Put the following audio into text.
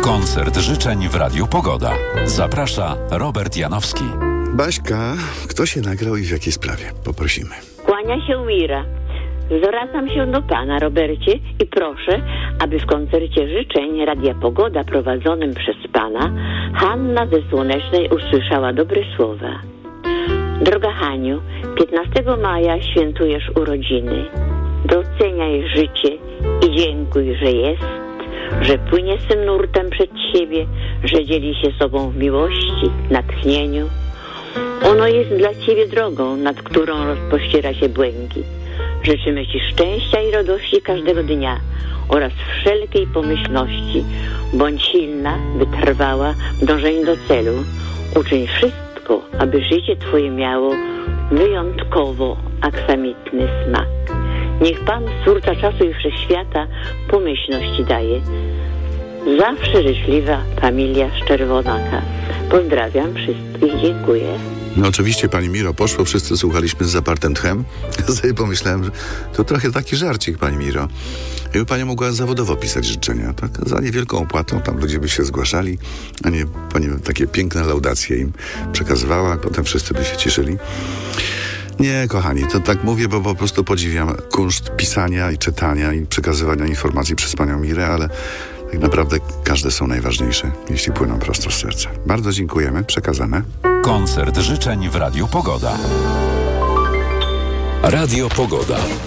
Koncert życzeń w Radiu Pogoda. Zaprasza Robert Janowski. Baśka, kto się nagrał i w jakiej sprawie? Poprosimy. Kłania się Mira. Zwracam się do pana, Robercie, i proszę, aby w koncercie życzeń Radia Pogoda prowadzonym przez pana Hanna ze Słonecznej usłyszała dobre słowa. Droga Haniu, 15 maja świętujesz urodziny. Doceniaj życie i dziękuj, że jest, że płynie swym nurtem przed siebie, że dzieli się sobą w miłości, natchnieniu. Ono jest dla ciebie drogą, nad którą rozpościera się błękit. Życzymy ci szczęścia i radości każdego dnia oraz wszelkiej pomyślności. Bądź silna, wytrwała w dążeniu do celu. Uczyń wszystko, aby życie twoje miało wyjątkowo aksamitny smak. Niech Pan, Stwórca czasu i wszechświata, pomyślności daje. Zawsze życzliwa familia z Czerwonaka. Pozdrawiam wszystkich, dziękuję. No oczywiście, pani Miro, poszło, wszyscy słuchaliśmy z zapartym tchem. Ja sobie pomyślałem, że to trochę taki żarcik, pani Miro. Jakby pani mogła zawodowo pisać życzenia, tak? Za niewielką opłatą, tam ludzie by się zgłaszali, a nie pani takie piękne laudacje im przekazywała, a potem wszyscy by się cieszyli. Nie, kochani, to tak mówię, bo po prostu podziwiam kunszt pisania i czytania i przekazywania informacji przez panią Mirę, ale tak naprawdę każde są najważniejsze, jeśli płyną prosto z serca. Bardzo dziękujemy, przekazane. Koncert życzeń w Radiu Pogoda. Radio Pogoda.